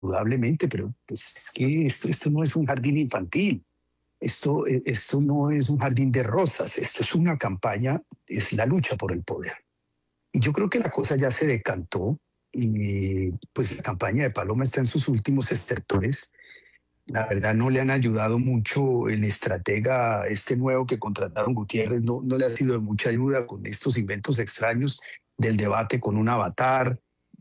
indudablemente, pero pues es que esto no es un jardín infantil. Esto no es un jardín de rosas, esto es una campaña, es la lucha por el poder. Y yo creo que la cosa ya se decantó y pues la campaña de Paloma está en sus últimos estertores. La verdad no le han ayudado mucho el estratega este nuevo que contrataron Gutiérrez, no le ha sido de mucha ayuda con estos inventos extraños del debate con un avatar,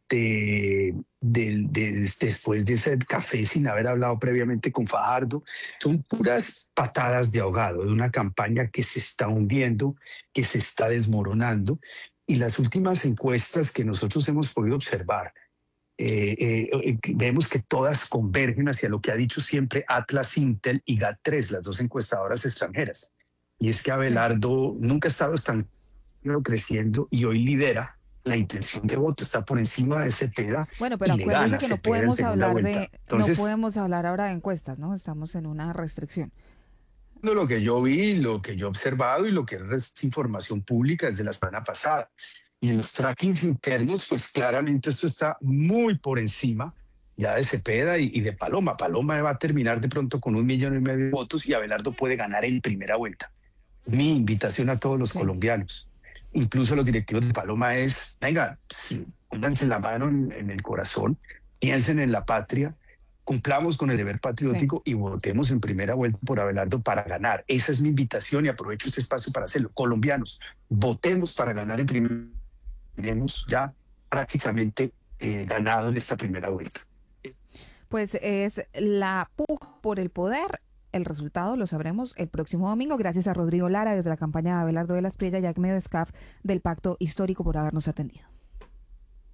después de ese café sin haber hablado previamente con Fajardo. Son puras patadas de ahogado de una campaña que se está hundiendo, que se está desmoronando. Y las últimas encuestas que nosotros hemos podido observar, vemos que todas convergen hacia lo que ha dicho siempre Atlas Intel y GAT3, las dos encuestadoras extranjeras. Y es que Sí. Abelardo nunca ha estado tan creciendo y hoy lidera la intención de voto, está por encima de Cepeda Bueno, y pero le acuérdese gana a que no Cepeda en podemos segunda hablar vuelta. no Entonces, podemos hablar ahora de encuestas, ¿no? Estamos en una restricción. lo que yo vi, lo que yo he observado y lo que es información pública desde la semana pasada. Y en los trackings internos, pues claramente esto está muy por encima ya de Cepeda y de Paloma. Paloma va a terminar de pronto con 1,5 millones de votos y Abelardo puede ganar en primera vuelta. Mi invitación a todos los Sí. colombianos, incluso a los directivos de Paloma, es, venga, sí, pónganse la mano en el corazón, piensen en la patria, cumplamos con el deber Sí. patriótico y votemos en primera vuelta por Abelardo para ganar. Esa es mi invitación y aprovecho este espacio para hacerlo. Colombianos, votemos para ganar en primera vuelta. Tenemos ya prácticamente ganado en esta primera vuelta. Pues es la puja por el poder. El resultado lo sabremos el próximo domingo, gracias a Rodrigo Lara desde la campaña de Abelardo de las Priella y Ahmed Escaf del Pacto Histórico por habernos atendido.